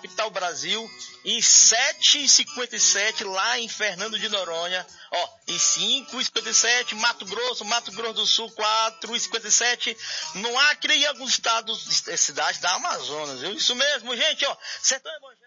capital Brasil, e 7h57 lá em Fernando de Noronha, em 5h57 Mato Grosso do Sul, 4h57 no Acre e alguns estados, cidades da Amazonas, viu? Isso mesmo, gente, Sertão Evangélico.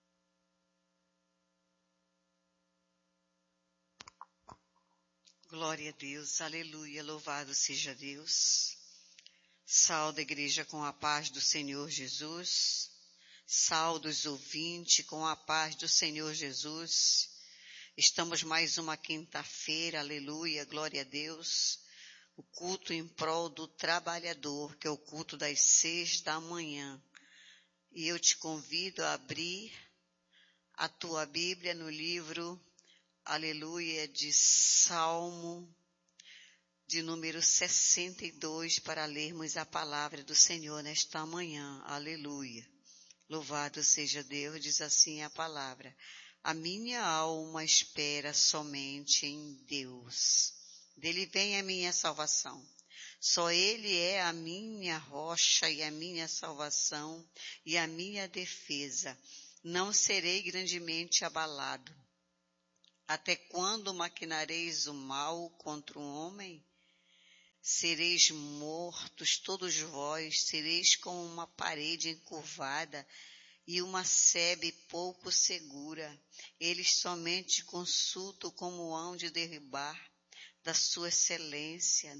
Glória a Deus, aleluia, louvado seja Deus. Saúdo a igreja com a paz do Senhor Jesus. Saúdo os ouvintes com a paz do Senhor Jesus. Estamos mais uma quinta-feira, aleluia, glória a Deus. O culto em prol do trabalhador, que é o culto das 6 da manhã. E eu te convido a abrir a tua Bíblia no livro, aleluia, de Salmo, de número 62, para lermos a palavra do Senhor nesta manhã, aleluia. Louvado seja Deus, diz assim a palavra: a minha alma espera somente em Deus, dele vem a minha salvação. Só ele é a minha rocha e a minha salvação e a minha defesa. Não serei grandemente abalado. Até quando maquinareis o mal contra o homem? Sereis mortos todos vós, sereis como uma parede encurvada e uma sebe pouco segura. Eles somente consultam como hão de derribar da sua excelência,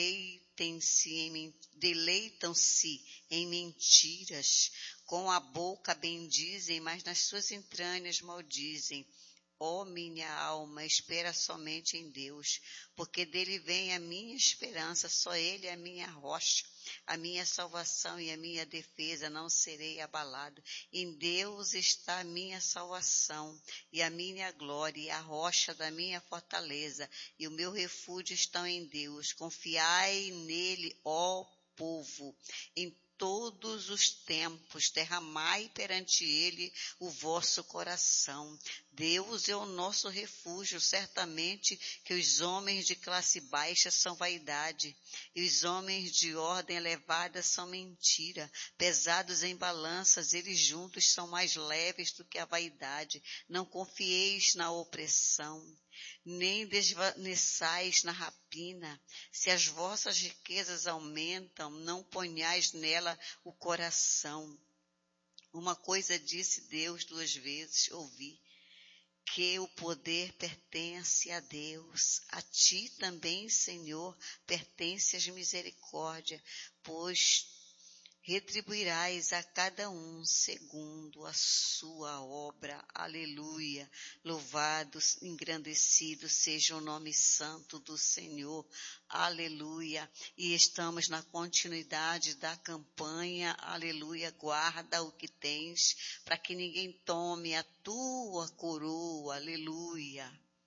deleitam-se em mentiras, com a boca bendizem, mas nas suas entranhas maldizem. Ó minha alma, espera somente em Deus, porque dele vem a minha esperança, só ele é a minha rocha, a minha salvação e a minha defesa, não serei abalado. Em Deus está a minha salvação e a minha glória e a rocha da minha fortaleza, e o meu refúgio estão em Deus. Confiai nele, ó povo, em todos os tempos, derramai perante ele o vosso coração. Deus é o nosso refúgio, certamente que os homens de classe baixa são vaidade, e os homens de ordem elevada são mentira. Pesados em balanças, eles juntos são mais leves do que a vaidade. Não confieis na opressão, nem desvaneçais na rapina. Se as vossas riquezas aumentam, não ponhais nela o coração. Uma coisa disse Deus 2 vezes, ouvi, que o poder pertence a Deus. A ti também, Senhor, pertence as misericórdias, pois retribuirás a cada um segundo a sua obra. Aleluia. Louvado, engrandecido seja o nome santo do Senhor. Aleluia. E estamos na continuidade da campanha. Aleluia. Guarda o que tens, para que ninguém tome a tua coroa. Aleluia.